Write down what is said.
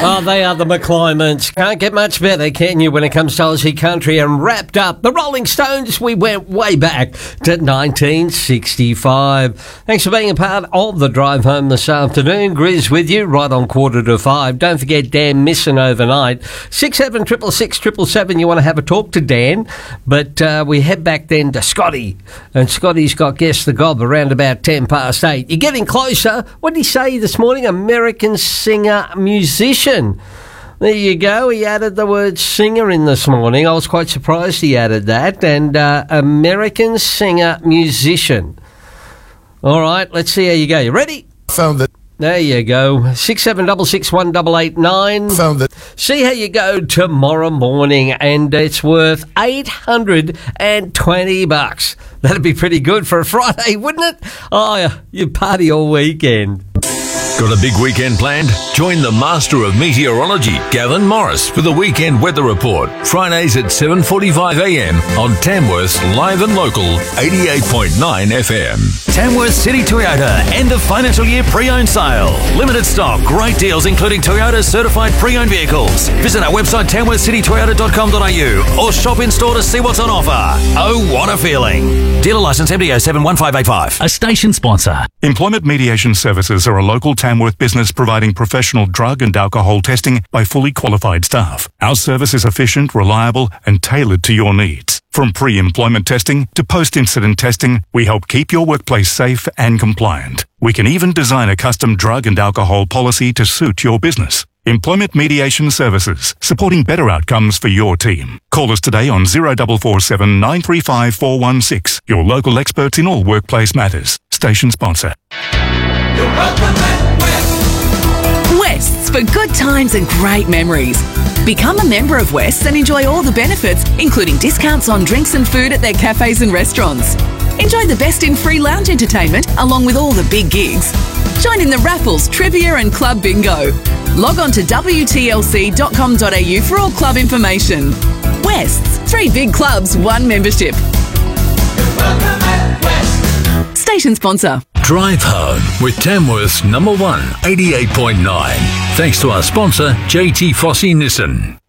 Oh, they are the McClymans. Can't get much better, can you, when it comes to Aussie country? And wrapped up, the Rolling Stones, we went way back to 1965. Thanks for being a part of the drive home this afternoon. Grizz with you right on 4:45. Don't forget Dan missing overnight. 6766 you want to have a talk to Dan. But we head back then to Scotty. And Scotty's got Guess the Gob around about 8:10. You're getting closer. What did he say this morning? American singer, musician. There you go. He added the word singer in this morning. I was quite surprised he added that. And American singer, musician. All right, let's see how you go. You ready? Found it. There you go. 67661889. Found it. See how you go tomorrow morning, and it's worth $820. That'd be pretty good for a Friday, wouldn't it? Oh, you party all weekend. Got a big weekend planned? Join the Master of Meteorology, Gavin Morris, for the Weekend Weather Report. Fridays at 7:45am on Tamworth's Live and Local 88.9 FM. Tamworth City Toyota, end of financial year pre-owned sale. Limited stock, great deals including Toyota certified pre-owned vehicles. Visit our website tamworthcitytoyota.com.au or shop in store to see what's on offer. Oh, what a feeling. Dealer licence MDO 71585. A station sponsor. Employment Mediation Services are a local Tamworth business providing professional drug and alcohol testing by fully qualified staff. Our service is efficient, reliable, and tailored to your needs. From pre-employment testing to post-incident testing, we help keep your workplace safe and compliant. We can even design a custom drug and alcohol policy to suit your business. Employment Mediation Services, supporting better outcomes for your team. Call us today on 0447 935 416. Your local experts in all workplace matters. Station sponsor. You're welcome at West. Wests for good times and great memories. Become a member of Wests and enjoy all the benefits, including discounts on drinks and food at their cafes and restaurants. Enjoy the best in free lounge entertainment along with all the big gigs. Join in the raffles, trivia and club bingo. Log on to wtlc.com.au for all club information. Wests, 3 big clubs, 1 membership. You're welcome at West. Station sponsor. Drive home with Tamworth's number 1, 88.9. Thanks to our sponsor, JT Fossey Nissan.